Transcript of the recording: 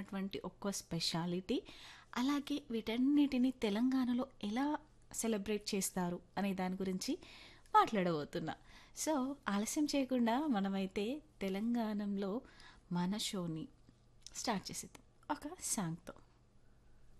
ఉన్నటువంటి ఒక్కో స్పెషాలిటీ, అలాగే వీటన్నిటిని తెలంగాణలో ఎలా సెలబ్రేట్ చేస్తారు అనే దాని గురించి మాట్లాడబోతున్నా. సో ఆలస్యం చేయకుండా మనమైతే తెలంగాణలో మన షోని స్టార్ట్ చేసేద్దాం ఒక సాంగ్తో.